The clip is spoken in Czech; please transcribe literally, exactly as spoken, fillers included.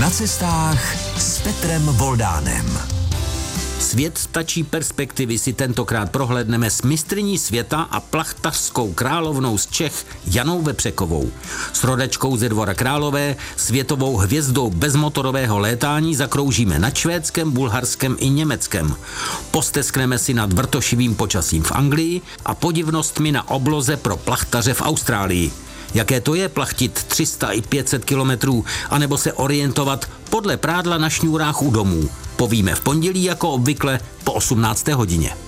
Na cestách s Petrem Voldánem. Svět stačí perspektivy si tentokrát prohlédneme s mistryní světa a plachtařskou královnou z Čech Janou Vepřekovou. S rodačkou ze Dvora Králové, světovou hvězdou bezmotorového létání zakroužíme nad Švédskem, Bulharskem i Německem. Posteskneme si nad vrtošivým počasím v Anglii a podivnostmi na obloze pro plachtaře v Austrálii. Jaké to je plachtit tři sta i pět set kilometrů, anebo se orientovat podle prádla na šňůrách u domů. Povíme v pondělí jako obvykle po osmnácté hodině.